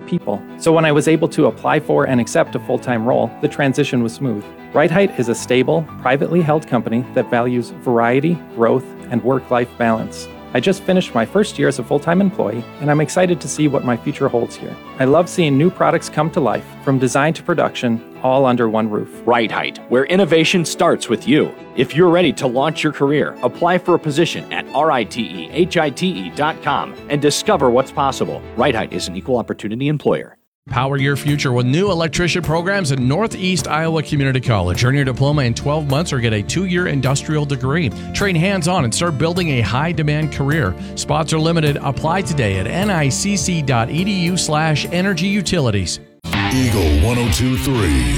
people. So when I was able to apply for and accept a full-time role, the transition was smooth. Right Height is a stable, privately held company that values variety, growth, and work-life balance. I just finished my first year as a full-time employee, and I'm excited to see what my future holds here. I love seeing new products come to life, from design to production, all under one roof. Right Height, where innovation starts with you. If you're ready to launch your career, apply for a position at RITEHITE.com and discover what's possible. Right Height is an equal opportunity employer. Power your future with new electrician programs at Northeast Iowa Community College. Earn your diploma in 12 months or get a 2-year industrial degree. Train hands-on and start building a high-demand career. Spots are limited. Apply today at nicc.edu/energyutilities. Eagle 102.3.